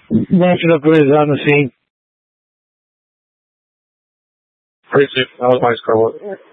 National Grid is on the scene. Precinct, that was my score.